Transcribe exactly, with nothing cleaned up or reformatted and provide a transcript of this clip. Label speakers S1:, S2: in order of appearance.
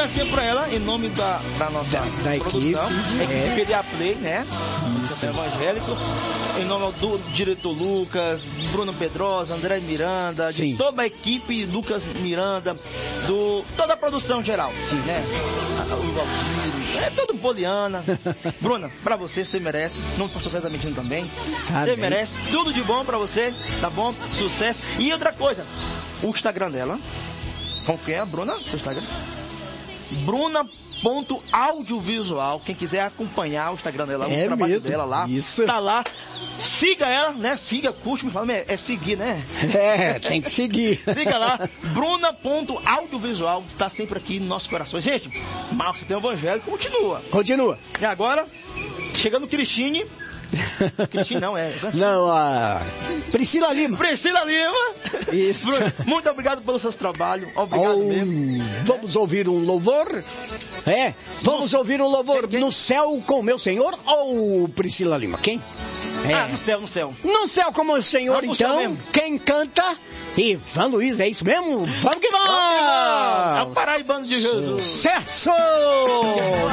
S1: abracinho pra ela, em nome da, da nossa
S2: da, da
S1: produção,
S2: equipe,
S1: a equipe
S2: é.
S1: P D A Play, né? Isso. Evangélico, em nome do diretor Lucas, Bruno Pedrosa, André Miranda,
S2: Sim.
S1: de toda a equipe, Lucas Miranda, do toda a produção geral,
S2: sim,
S1: né?
S2: Sim.
S1: O Valdir, é todo Poliana. Bruna, pra você, você merece. Não posso estar mentindo também.
S2: Tá
S1: você
S2: bem.
S1: merece. Tudo de bom pra você, tá bom? Sucesso. E outra coisa, o Instagram dela, como que é, Bruna? Seu Instagram? Bruna.audiovisual. Quem quiser acompanhar o Instagram dela,
S2: é
S1: o trabalho
S2: mesmo.
S1: dela lá,
S2: Isso.
S1: tá lá. Siga ela, né? Siga, curte, me fala, é, é seguir, né?
S2: É, tem que seguir.
S1: Siga lá, Bruna.audiovisual, tá sempre aqui no nosso coração. Gente, Marcos tem o Evangelho, continua.
S2: Continua.
S1: E agora, chegando Cristine. Cristine não, é.
S2: Não, a Priscila Lima.
S1: Priscila Lima.
S2: Isso.
S1: Bruno, muito obrigado pelo seu trabalho. Obrigado
S2: oh,
S1: mesmo.
S2: Vamos ouvir um louvor? É, vamos no, ouvir um louvor
S1: quem?
S2: No Céu com o Meu Senhor ou Priscila Lima? Quem?
S1: É. Ah, no céu, no céu.
S2: No Céu com o Meu Senhor,
S1: vamos
S2: então, quem canta? Ivan Luiz, é isso mesmo? Vamos que vamos!
S1: Vamos que vamos! É o Paraibano de Jesus.
S2: Sucesso!